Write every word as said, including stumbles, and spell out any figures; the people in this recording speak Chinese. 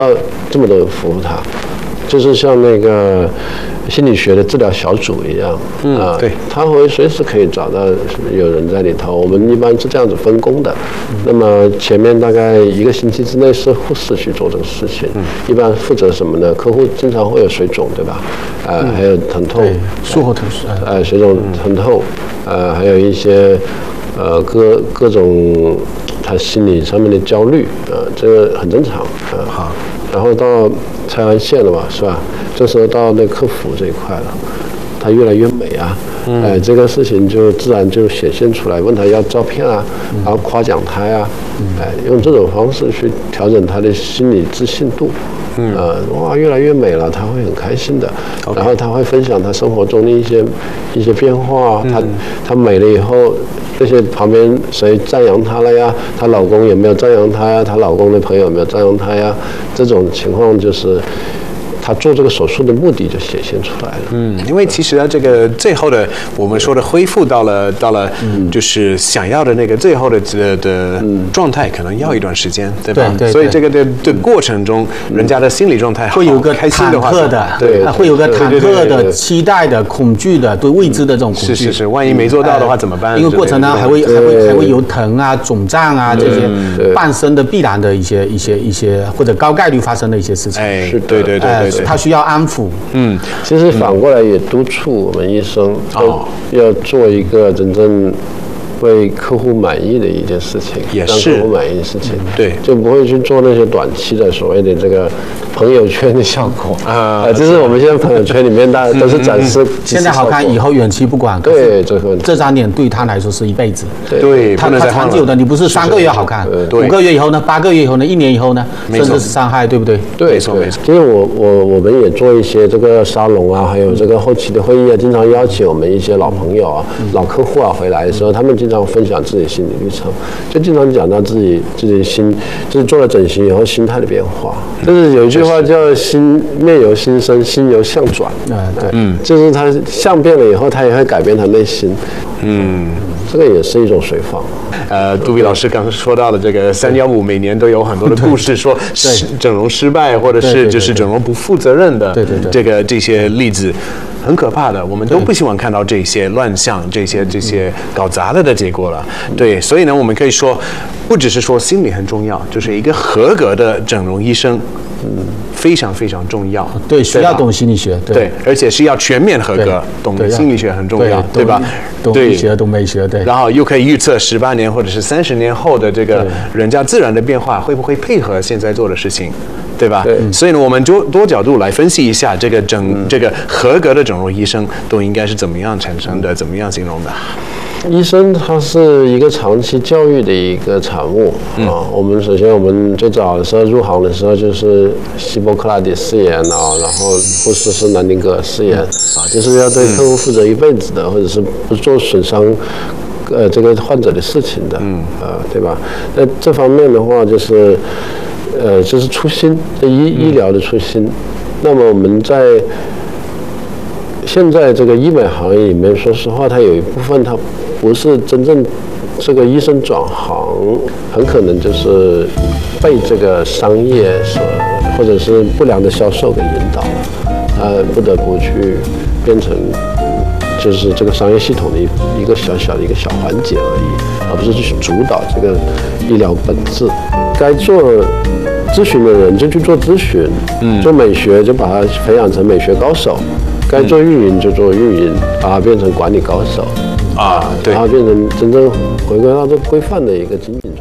呃，这么多人服务他，就是像那个心理学的治疗小组一样， 嗯， 啊， 对， 他会随时可以找到有人在里头。我们一般是这样子分工的。嗯、那么前面大概一个星期之内是护士去做这个事情，嗯、一般负责什么呢？客户经常会有水肿，对吧？呃，嗯、还有疼痛， 术后疼痛， 呃，水肿、疼痛，呃，还有一些呃各各种他心理上面的焦虑，呃，这个很正常，呃，好。然后到拆完线了嘛，是吧？这时候到那客服这一块了，他越来越美啊，嗯、哎，这个事情就自然就显现出来。问他要照片啊，嗯、然后夸奖他呀、啊，嗯、哎，用这种方式去调整他的心理自信度。嗯，呃，哇，越来越美了，他会很开心的。Okay. 然后他会分享他生活中的一些一些变化，嗯、他他美了以后。这些旁边谁赞扬她了呀？她老公有没有赞扬她呀？她老公的朋友有没有赞扬她呀？这种情况就是她做这个手术的目的就显现出来了。 嗯，因为其实呢，这个最后的我们说的恢复到了到了，就是想要的那个最后的的的状态，可能要一段时间，对吧？ 对对。 所以这个的的过程中，人家的心理状态会有个忐忑的，对，会有个忐忑的、期待的、恐惧的，对未知的这种恐惧。 是是是，万一没做到的话怎么办？ 因为过程呢还会还会还会有疼啊、肿胀啊这些伴生的必然的一些一些一些或者高概率发生的一些事情。 哎，是，对对对对对。 他需要安抚。 嗯，其实反过来也督促我们医生要要做一个真正为客户满意的一件事情， 也是让客户满意的事情， 对， 就不会去做那些短期的所谓的这个朋友圈的效果啊。呃，就是我们现在朋友圈里面大家都是展示现在好看，以后远期不管。 对，这个这张脸对他来说是一辈子。 对， 他他长久的，你不是三个月好看，五个月以后呢，八个月以后呢，一年以后呢，甚至是伤害，对不对？ 对， 没错没错。 因为我我我们也做一些这个沙龙啊，还有这个后期的会议啊，经常邀请我们一些老朋友啊、老客户啊回来的时候，他们经常分享自己心理历程，就经常讲到自己自己心，就是做了整形以后心态的变化。就是有一句话叫“心面由心生，心由相转”。啊，对，嗯，就是他相变了以后，他也会改变他内心。嗯，这个也是一种随访。 呃，杜比老师刚刚说到的这个三幺五，每年都有很多的故事，说整容失败，或者是就是整容不负责任的， 对对对， 这个这些例子。很可怕的，我们都不希望看到这些乱象、这些这些搞砸了的结果了。对，所以呢，我们可以说，不只是说心理很重要，就是一个合格的整容医生，嗯，非常非常重要。 对，需要懂心理学， 对，而且是要全面合格，懂心理学很重要，对吧？ 懂医学、懂美学，对。 然后又可以预测十八年或者是三十年后的这个人家自然的变化会不会配合现在做的事情。对吧？对，所以呢，我们多多角度来分析一下这个整、嗯、这个合格的整容医生都应该是怎么样产生的，怎么样形容的？ 医生他是一个长期教育的一个产物、嗯、啊。我们首先我们最早的时候入行的时候就是希波克拉底誓言啊，然后护士是南丁格尔誓言啊，就是要对客户负责一辈子的，或者是不做损伤。呃，这个患者的事情的，嗯，呃，对吧？那这方面的话，就是，呃，就是初心，医医疗的初心。那么我们在现在这个医美行业里面，说实话，它有一部分它不是真正这个医生转行，很可能就是被这个商业所或者是不良的销售给引导了，呃，不得不去变成。就是这个商业系统的一一个小小的一个小环节而已，而不是去主导这个医疗本质。该做咨询的人就去做咨询，嗯，做美学就把它培养成美学高手；该做运营就做运营，把它变成管理高手， 啊，对， 然后变成真正回归到这规范的一个经营状态。